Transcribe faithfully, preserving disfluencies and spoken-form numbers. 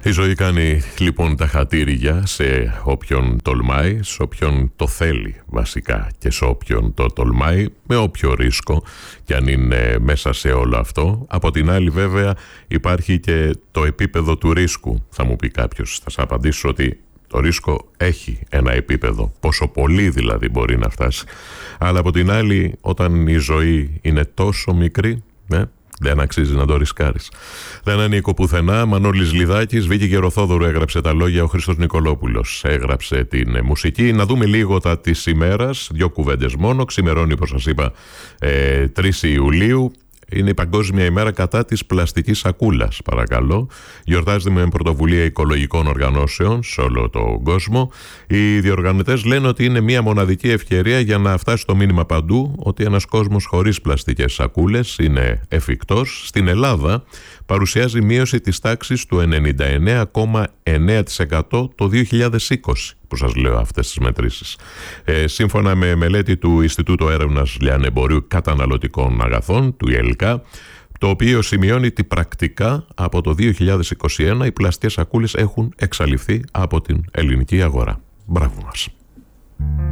Η ζωή κάνει λοιπόν τα χατήρια σε όποιον τολμάει, σε όποιον το θέλει βασικά και σε όποιον το τολμάει, με όποιο ρίσκο και αν είναι μέσα σε όλο αυτό. Από την άλλη βέβαια υπάρχει και το επίπεδο του ρίσκου. Θα μου πει κάποιος, θα σας απαντήσω ότι το ρίσκο έχει ένα επίπεδο, πόσο πολύ δηλαδή μπορεί να φτάσει. Αλλά από την άλλη, όταν η ζωή είναι τόσο μικρή, ε, δεν αξίζει να το ρισκάρεις. Δεν ανήκω πουθενά. Μανώλης Λιδάκης, Βίκη Γεροθόδωρου έγραψε τα λόγια, ο Χρήστος Νικολόπουλος έγραψε την μουσική. Να δούμε λίγο τα της ημέρας, δύο κουβέντες μόνο. Ξημερώνει, όπως σας είπα, ε, τρεις Ιουλίου. Είναι η Παγκόσμια ημέρα κατά της πλαστικής σακούλας, παρακαλώ. Γιορτάζεται με πρωτοβουλία οικολογικών οργανώσεων σε όλο τον κόσμο. Οι διοργανωτές λένε ότι είναι μια μοναδική ευκαιρία για να φτάσει το μήνυμα παντού ότι ένας κόσμος χωρίς πλαστικές σακούλες είναι εφικτός. Στην Ελλάδα παρουσιάζει μείωση της τάξης του ενενήντα εννέα κόμμα εννέα τοις εκατό το δύο χιλιάδες είκοσι, που σας λέω αυτές τις μετρήσεις. Ε, σύμφωνα με μελέτη του Ινστιτούτου Έρευνας Λιανεμπορίου Καταναλωτικών Αγαθών, του ΙΕΛΚΑ, το οποίο σημειώνει ότι πρακτικά από το δύο χιλιάδες είκοσι ένα οι πλαστικές σακούλες έχουν εξαλειφθεί από την ελληνική αγορά. Μπράβο μας.